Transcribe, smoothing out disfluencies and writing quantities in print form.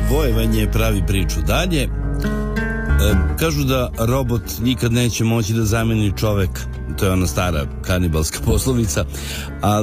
Vojevanje pravi priču dalje. Kažu da robot nikad neće moći da zameni čoveka. To je ona stara kanibalska poslovica.